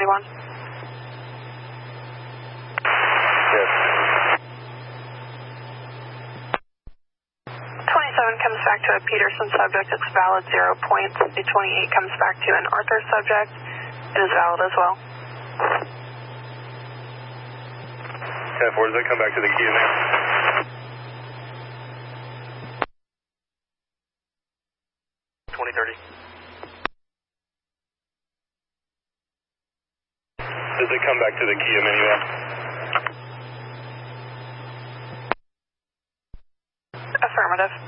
1031. Yes. 27 comes back to a Peterson subject. It's valid, 0 points. The 28 comes back to an Arthur subject. It is valid as well. 10-4, does that come back to the Kia man? Does it come back to the Kia minivan? Affirmative.